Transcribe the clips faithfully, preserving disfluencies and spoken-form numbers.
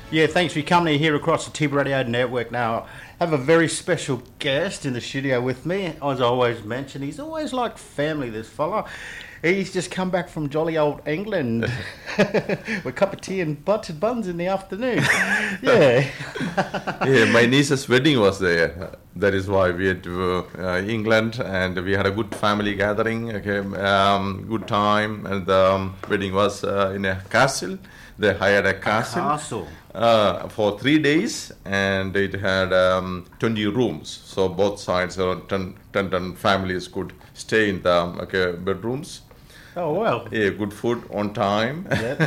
Yeah, thanks for your company here across the Tib Radio Network. Now, I have a very special guest in the studio with me. As I always mention, he's always like family, this fella. He's just come back from jolly old England with a cup of tea and buttered buns in the afternoon. Yeah. Yeah, my niece's wedding was there. That is why we had to uh, England, and we had a good family gathering. Okay, um, good time, and the um, wedding was uh, in a castle. They hired a castle, A castle. Uh, for three days, and it had um, twenty rooms. So both sides, around ten, ten, ten families could stay in the um, okay, bedrooms. Oh, well. Yeah, good food on time.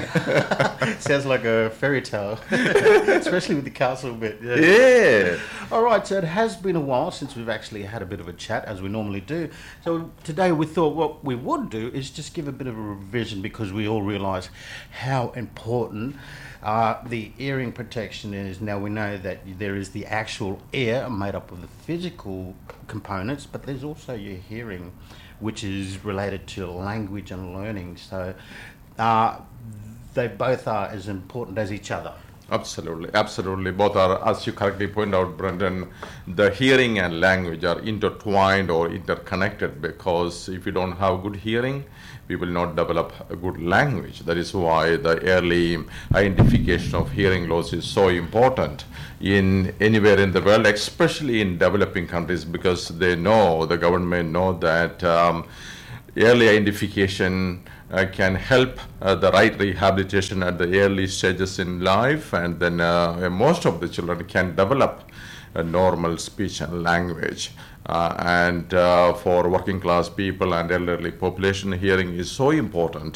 Yeah. Sounds like a fairy tale, especially with the castle bit. Yeah. Yeah. All right, so it has been a while since we've actually had a bit of a chat, as we normally do. So today we thought what we would do is just give a bit of a revision, because we all realise how important uh, the hearing protection is. Now, we know that there is the actual ear made up of the physical components, but there's also your hearing, which is related to language and learning. So uh, they both are as important as each other. Absolutely, absolutely. Both are, as you correctly point out, Brendan, the hearing and language are intertwined or interconnected, because if you don't have good hearing, we will not develop a good language. That is why the early identification of hearing loss is so important in anywhere in the world, especially in developing countries, because they know, the government know that um, early identification uh, can help uh, the right rehabilitation at the early stages in life, and then uh, most of the children can develop a normal speech and language. Uh, and uh, for working class people and elderly population, hearing is so important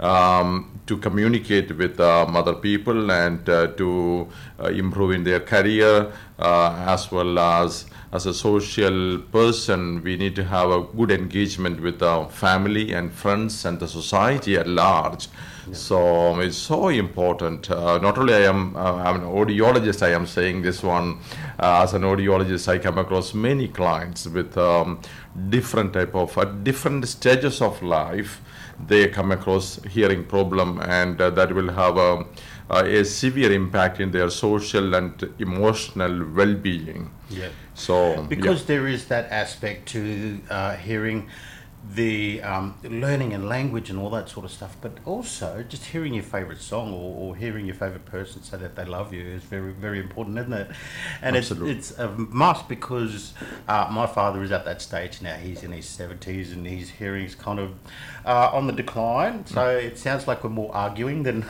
um, to communicate with um, other people, and uh, to uh, improve in their career, uh, as well as as a social person. We need to have a good engagement with our family and friends and the society at large. Yeah. So it's so important. Uh, not only I am uh, I'm an audiologist, I am saying this one. Uh, as an audiologist, I come across many clients with um, different type of uh, different stages of life. They come across hearing problem, and uh, that will have a, uh, a severe impact in their social and emotional well-being. Yeah. So because yeah. there is that aspect to uh, hearing, the um, learning and language and all that sort of stuff, but also just hearing your favourite song, or, or hearing your favourite person say that they love you is very, very important, isn't it? And Absolutely. it's, it's a must, because uh, my father is at that stage now. He's in his seventies, and his hearing's kind of uh, on the decline. So mm. it sounds like we're more arguing than,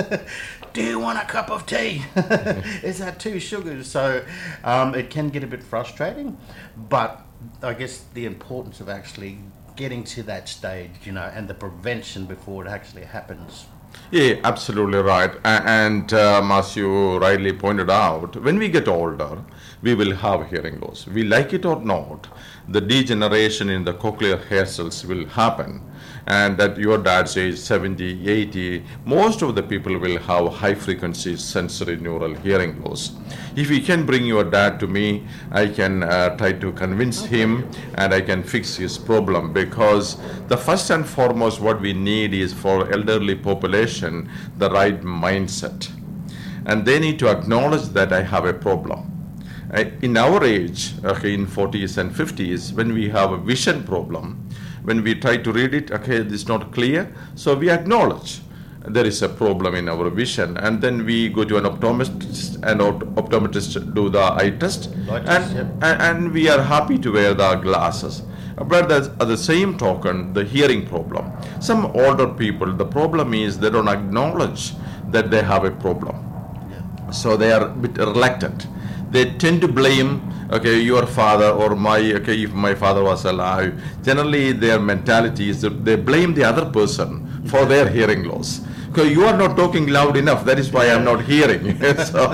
do you want a cup of tea? Is that two sugars? So um, it can get a bit frustrating, but I guess the importance of actually getting to that stage, you know, and the prevention before it actually happens. Yeah, absolutely right. A- And um, as you rightly pointed out, when we get older, we will have hearing loss. We like it or not, the degeneration in the cochlear hair cells will happen. And at your dad's age, seventy, eighty, most of the people will have high frequency sensory neural hearing loss. If you can bring your dad to me, I can uh, try to convince okay. him, and I can fix his problem, because the first and foremost what we need is for elderly population the right mindset. And they need to acknowledge that I have a problem. Uh, in our age, okay, in forties and fifties, when we have a vision problem, when we try to read it, okay, this is not clear, so we acknowledge there is a problem in our vision, and then we go to an optometrist, and optometrist do the eye test, and, test yep. and, and we are happy to wear the glasses. But at the same token, the hearing problem. Some older people, the problem is they don't acknowledge that they have a problem. Yeah. So they are a bit reluctant. They tend to blame, okay, your father or my, okay, if my father was alive. Generally, their mentality is that they blame the other person for their hearing loss. Because you are not talking loud enough, that is why I'm not hearing. so,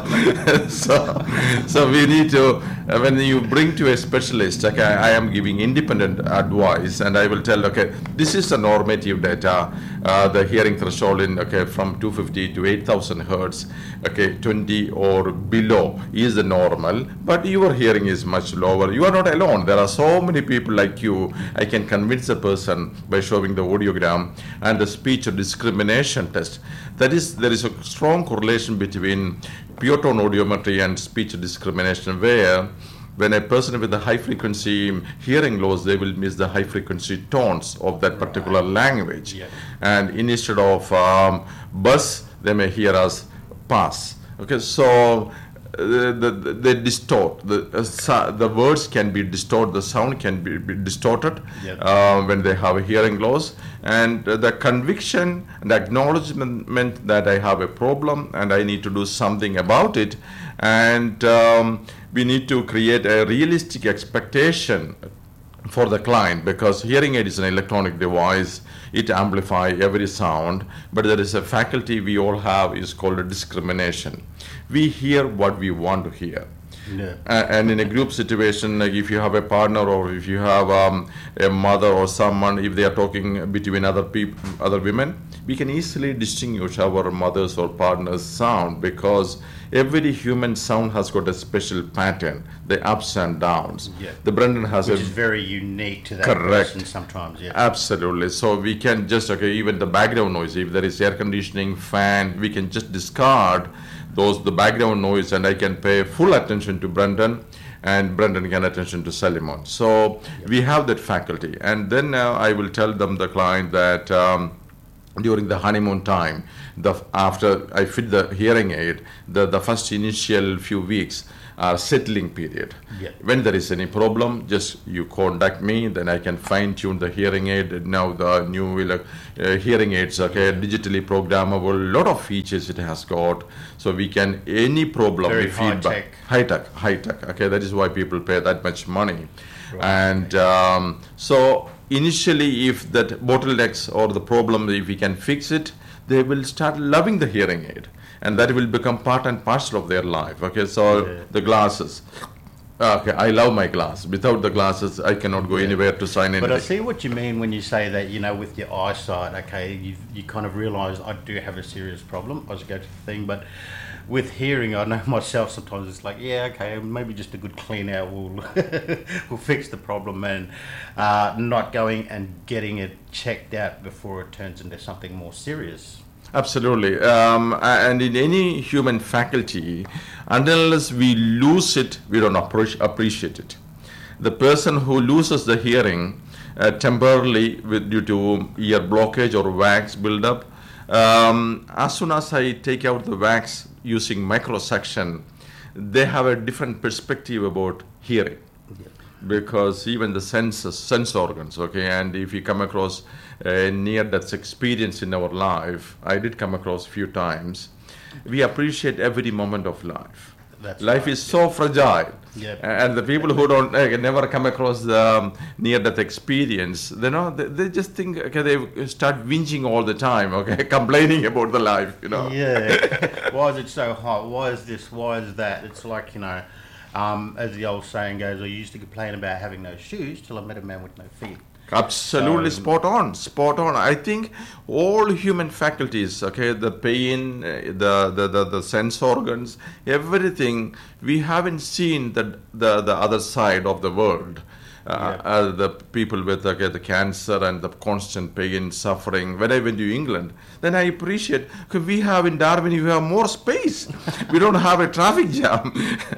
so, so we need to, uh, when you bring to a specialist, okay, I am giving independent advice, and I will tell, okay, this is the normative data. uh, the hearing threshold in okay from two fifty to eight thousand hertz, okay, twenty or below is the normal, but your hearing is much lower. You are not alone. There are so many people like you. I can convince a person by showing the audiogram and the speech discrimination test. That is, there is a strong correlation between pure tone audiometry and speech discrimination, where when a person with a high frequency hearing loss, they will miss the high frequency tones of that particular right. language. Yeah. And instead of um, bus, they may hear us pass. Okay, so uh, the, the, they distort. The, uh, the words can be distorted, the sound can be, be distorted yep. uh, when they have a hearing loss. And uh, the conviction and acknowledgement that I have a problem and I need to do something about it. And um, we need to create a realistic expectation for the client, because hearing aid is an electronic device. It amplifies every sound, but there is a faculty we all have is called a discrimination. We hear what we want to hear. Yeah. Uh, and in a group situation, like if you have a partner or if you have um, a mother or someone, if they are talking between other people, other women, we can easily distinguish our mother's or partner's sound, because every human sound has got a special pattern, the ups and downs. Yeah. The Brendan has Which a is very unique to that correct. person sometimes. Yeah. Absolutely. So we can just, okay, even the background noise, if there is air conditioning, fan, we can just discard those, the background noise, and I can pay full attention to Brendan, and Brendan can attention to Salimon. So yep. we have that faculty. And then uh, I will tell them, the client, that um, during the honeymoon time, the after I fit the hearing aid, the, the first initial few weeks are settling period. Yeah. When there is any problem, just you contact me, then I can fine tune the hearing aid. Now the new uh, hearing aids, okay, yeah. digitally programmable, lot of features it has got. So we can, any problem, very we high feedback. Tech. High tech, high tech, okay, that is why people pay that much money. Right. And um, so initially, if that bottlenecks or the problem, if we can fix it, they will start loving the hearing aid, and that will become part and parcel of their life. Okay, so yeah. the glasses. Okay, I love my glass. Without the glasses, I cannot go yeah. anywhere to sign anything. But I see what you mean when you say that, you know, with your eyesight, okay, you you kind of realise I do have a serious problem. I was going to the thing, but with hearing, I know myself sometimes it's like, yeah, okay, maybe just a good clean out will will fix the problem, and uh, not going and getting it checked out before it turns into something more serious. Absolutely. Um, and in any human faculty, unless we lose it, we don't approach, appreciate it. The person who loses the hearing uh, temporarily with, due to ear blockage or wax buildup, um, as soon as I take out the wax using microsection, they have a different perspective about hearing. Yeah. Because even the senses, sense organs, okay, and if you come across a near-death experience in our life, I did come across a few times, we appreciate every moment of life. That's life right. is so fragile. Yep. And the people who don't uh, never come across the um, near-death experience, they know they, they just think, okay, they start whinging all the time, okay, complaining about the life, you know. Yeah. Why is it so hot? Why is this? Why is that? It's like, you know, um, as the old saying goes, I used to complain about having no shoes till I met a man with no feet. Absolutely So, spot on, spot on. I think all human faculties, okay, the pain, uh, the, the, the, the sense organs, everything, we haven't seen the, the, the other side of the world. Uh, Yeah. uh, the people with okay, the cancer and the constant pain, suffering. When I went to England, then I appreciate, because we have in Darwin, we have more space. We don't have a traffic jam.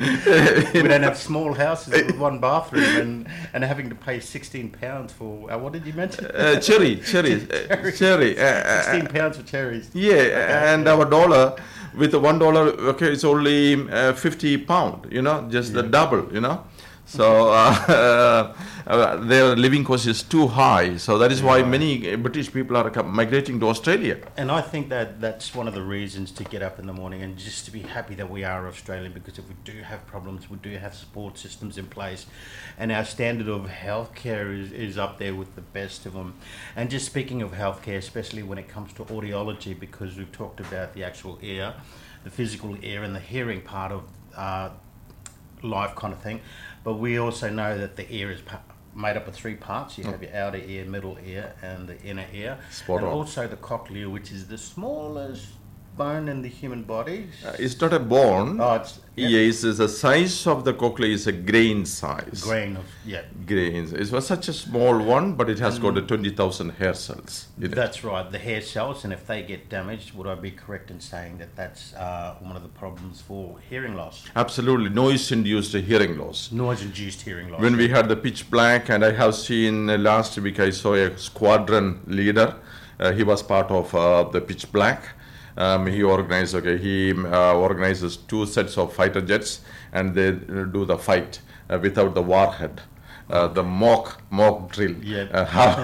We don't have small houses with one bathroom and, and having to pay sixteen pounds for, uh, what did you mention? Uh, cherry, cherry, uh, cherry. Uh, uh, sixteen pounds for cherries. Yeah, Okay, and yeah. our dollar, with the one dollar, okay, it's only uh, fifty pound, you know, just the Yeah. double, you know. So uh, uh, their living cost is too high. So that is why Right. many British people are com- migrating to Australia. And I think that that's one of the reasons to get up in the morning and just to be happy that we are Australian, because if we do have problems, we do have support systems in place, and our standard of healthcare is, is up there with the best of them. And just speaking of healthcare, especially when it comes to audiology, because we've talked about the actual ear, the physical ear and the hearing part of uh, life kind of thing, but we also know that the ear is pa- made up of three parts. You have your outer ear, middle ear, and the inner ear. Spot and on. also the cochlea, which is the smallest bone in the human body. Uh, it's not a bone. Oh, it's yep. Yes, it's the size of the cochlea is a grain size. grain of, yeah. Grains. It was such a small one, but it has got a twenty thousand hair cells in it. That's right, the hair cells, and if they get damaged, would I be correct in saying that that's uh, one of the problems for hearing loss? Absolutely. Noise-induced hearing loss. Noise-induced hearing loss. When we had the pitch black, and I have seen uh, last week, I saw a squadron leader. Uh, he was part of uh, the pitch black. Um, he organized, okay, he uh, organizes two sets of fighter jets, and they uh, do the fight uh, without the warhead. Uh, the mock mock drill. Yeah. Uh,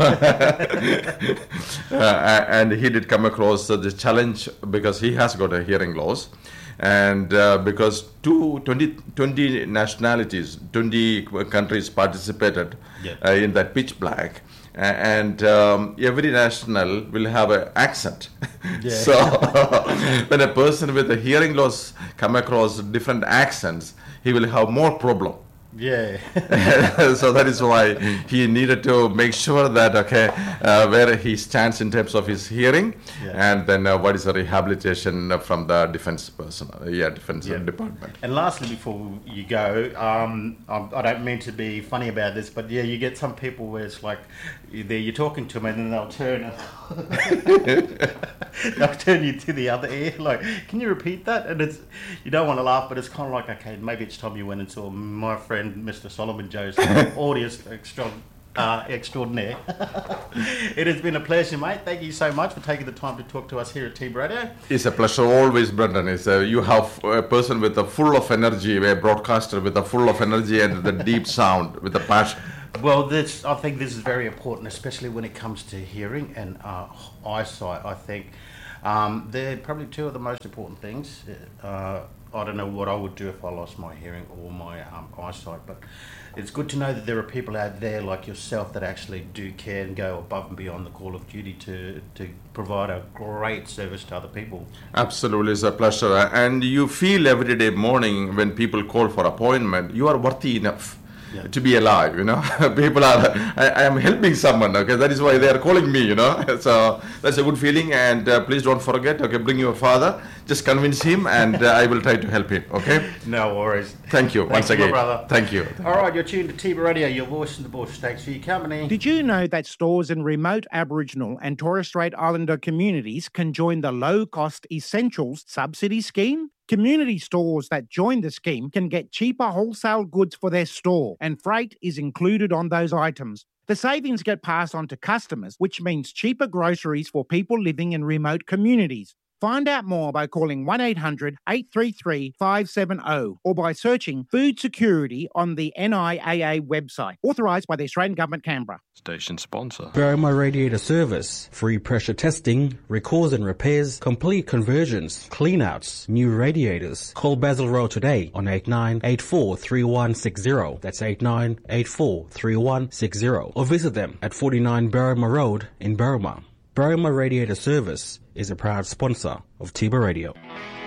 uh, and he did come across uh, the challenge because he has got a hearing loss. And uh, because two, twenty, twenty nationalities, twenty countries participated yeah. uh, in that pitch black. And um, every national will have an accent. Yeah. So when a person with a hearing loss come across different accents, he will have more problem. Yeah. So that is why he needed to make sure that, okay, uh, where he stands in terms of his hearing, yeah. and then uh, what is the rehabilitation from the defense person, uh, yeah, defense yeah. department. And lastly, before you go, um, I, I don't mean to be funny about this, but yeah, you get some people where it's like, you're, you're talking to them and then they'll turn and they'll turn you to the other ear, like, can you repeat that? And it's, you don't want to laugh, but it's kind of like, okay, maybe it's time you went and saw my friend Mister Solomon Joe's audience extra, uh, extraordinaire. It has been a pleasure, mate. Thank you so much for taking the time to talk to us here at T B Radio. It's a pleasure always, Brendan. It's a, you have a person with a full of energy, a broadcaster with a full of energy and the deep sound with a passion. Well, this I think this is very important, especially when it comes to hearing and uh, eyesight. I think um, they're probably two of the most important things. Uh, I don't know what I would do if I lost my hearing or my um, eyesight, but it's good to know that there are people out there like yourself that actually do care and go above and beyond the call of duty to, to provide a great service to other people. Absolutely, it's a pleasure. And you feel every day morning when people call for appointment, you are worthy enough. Yeah. To be alive, you know. People are, I, I am helping someone, okay, that is why they are calling me, you know. So that's a good feeling, and uh, please don't forget, okay, bring your father, just convince him, and uh, I will try to help him, okay. No worries. Thank you once you, again. brother. Thank you. All right, you're tuned to T B Radio, your voice in the bush. Thanks for your company. Did you know that stores in remote Aboriginal and Torres Strait Islander communities can join the low-cost Essentials subsidy scheme? Community stores that join the scheme can get cheaper wholesale goods for their store, and freight is included on those items. The savings get passed on to customers, which means cheaper groceries for people living in remote communities. Find out more by calling one eight hundred, eight three three, five seven zero or by searching food security on the N I A A website, authorised by the Australian Government, Canberra. Station sponsor. Barrymore Radiator Service. Free pressure testing, recalls and repairs, complete conversions, cleanouts, new radiators. Call Basil Rowe today on eight nine eight four, three one six zero. That's eight nine eight four, three one six zero. Or visit them at forty-nine Barrymore Road in Barrymore. Barrymore Radiator Service is a proud sponsor of T B Radio.